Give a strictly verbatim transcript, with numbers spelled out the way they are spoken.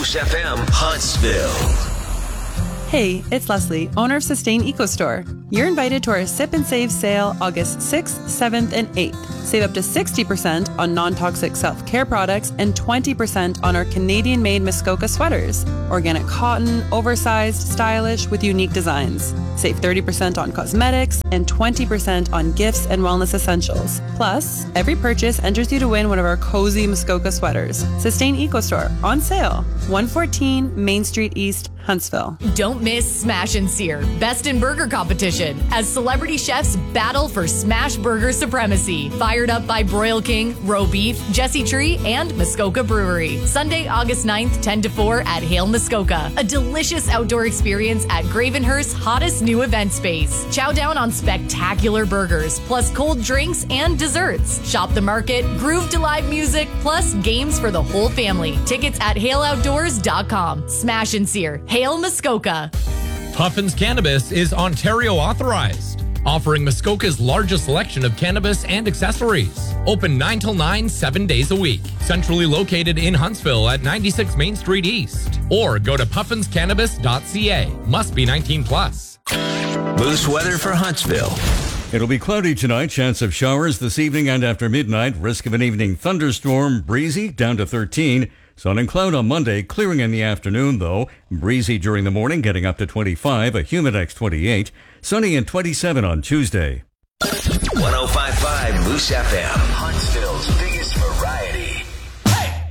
Moose F M, Huntsville. Hey, it's Leslie, owner of Sustain Eco Store. You're invited to our Sip and Save sale August sixth, seventh, and eighth. Save up to sixty percent on non-toxic self-care products and twenty percent on our Canadian-made Muskoka sweaters. Organic cotton, oversized, stylish, with unique designs. Save thirty percent on cosmetics and twenty percent on gifts and wellness essentials. Plus, every purchase enters you to win one of our cozy Muskoka sweaters. Sustain Eco Store, on sale. one fourteen Main Street East, Huntsville. Don't miss Smash and Sear, Best in Burger competition, as celebrity chefs battle for smash burger supremacy. Fired up by Broil King, Roe Beef, Jesse Tree, and Muskoka Brewery. Sunday, August ninth, ten to four at Hale Muskoka. A delicious outdoor experience at Gravenhurst's hottest new event space. Chow down on spectacular burgers, plus cold drinks and desserts. Shop the market, groove to live music, plus games for the whole family. Tickets at hale outdoors dot com. Smash and Sear, Hale Muskoka. Puffin's Cannabis is Ontario authorized, offering Muskoka's largest selection of cannabis and accessories. Open nine till nine, seven days a week. Centrally located in Huntsville at ninety-six Main Street East. Or go to puffins cannabis dot c a. Must be nineteen plus. Moose weather for Huntsville. It'll be cloudy tonight, chance of showers this evening and after midnight. Risk of an evening thunderstorm, breezy, down to thirteen. Sun and cloud on Monday, clearing in the afternoon though. Breezy during the morning, getting up to twenty-five, a Humidex twenty-eight. Sunny and twenty-seven on Tuesday. one oh five point five Moose F M, Huntsville.